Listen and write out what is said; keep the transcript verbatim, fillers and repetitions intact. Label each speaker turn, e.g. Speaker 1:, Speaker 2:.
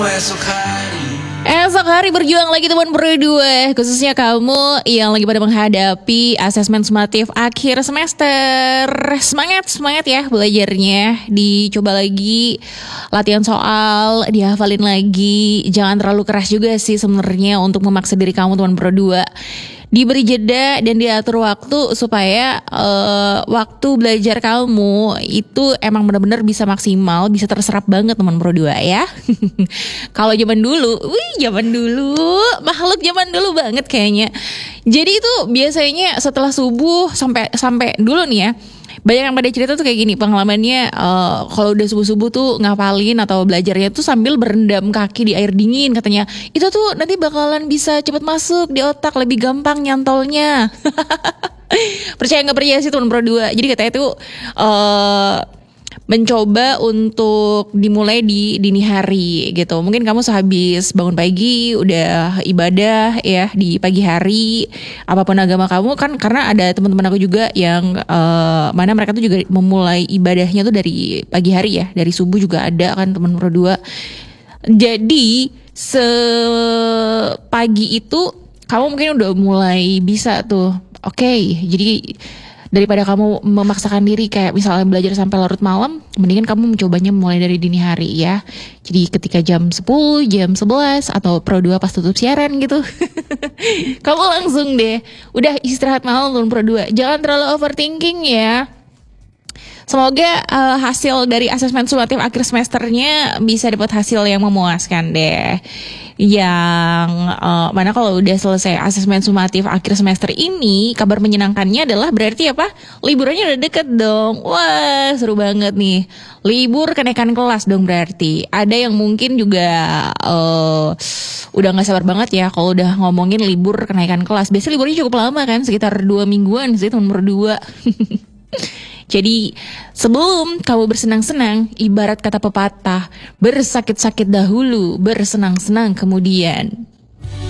Speaker 1: Esok hari
Speaker 2: Esok hari berjuang lagi teman berdua, khususnya kamu yang lagi pada menghadapi asesmen sumatif akhir semester. Semangat, semangat ya belajarnya. Dicoba lagi latihan soal, dihafalin lagi. Jangan terlalu keras juga sih sebenarnya untuk memaksa diri kamu teman berdua. Diberi jeda dan diatur waktu supaya uh, waktu belajar kamu itu emang benar-benar bisa maksimal, bisa terserap banget teman berdua ya. Kalau zaman dulu, wih zaman dulu, makhluk zaman dulu banget kayaknya. Jadi itu biasanya setelah subuh sampai sampai dulu nih ya. Banyak yang pada cerita tuh kayak gini pengalamannya, uh, kalau udah subuh-subuh tuh ngapalin atau belajarnya tuh sambil berendam kaki di air dingin katanya. Itu tuh nanti bakalan bisa cepet masuk di otak, lebih gampang nyantolnya. Percaya gak percaya sih teman pro dua. Jadi katanya tuh uh, mencoba untuk dimulai di dini hari gitu. Mungkin kamu sehabis bangun pagi udah ibadah ya di pagi hari, apapun agama kamu kan, karena ada teman-teman aku juga yang uh, mana mereka tuh juga memulai ibadahnya tuh dari pagi hari ya, dari subuh juga ada kan teman berdua. Jadi sepagi itu kamu mungkin udah mulai bisa tuh. Oke, okay, jadi daripada kamu memaksakan diri kayak misalnya belajar sampai larut malam, mendingan kamu mencobanya mulai dari dini hari ya. Jadi ketika jam sepuluh, jam sebelas atau pro dua pas tutup siaran gitu. Kamu langsung deh udah istirahat malam turun pro dua. Jangan terlalu overthinking ya. Semoga uh, hasil dari asesmen sumatif akhir semesternya bisa dapat hasil yang memuaskan deh. Yang uh, mana kalau udah selesai asesmen sumatif akhir semester ini, kabar menyenangkannya adalah berarti apa? Liburannya udah deket dong. Wah, seru banget nih. Libur kenaikan kelas dong berarti. Ada yang mungkin juga uh, udah gak sabar banget ya kalau udah ngomongin libur kenaikan kelas. Biasanya liburnya cukup lama kan, sekitar dua mingguan sih teman berdua. Jadi sebelum kamu bersenang-senang, ibarat kata pepatah, bersakit-sakit dahulu, bersenang-senang kemudian.